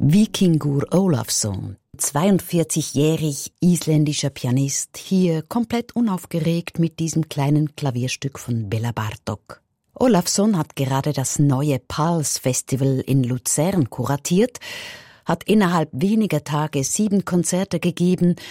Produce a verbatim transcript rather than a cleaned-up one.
Víkingur Ólafsson, zweiundvierzigjährig isländischer Pianist, hier komplett unaufgeregt mit diesem kleinen Klavierstück von Bela Bartók. Ólafsson hat gerade das neue Pulse Festival in Luzern kuratiert, hat innerhalb weniger Tage sieben Konzerte gegeben